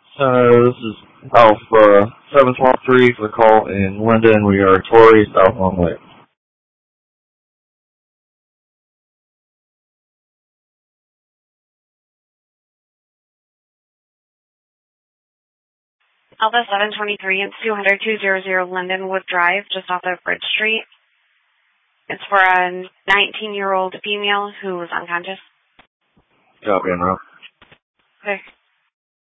This is Alpha 723 for the call in London. We are Tory, South Long Way. Alpha 723, it's 200-200 Lindenwood Drive, just off of Bridge Street. It's for a 19-year-old female who was unconscious. Copy, en route. Okay.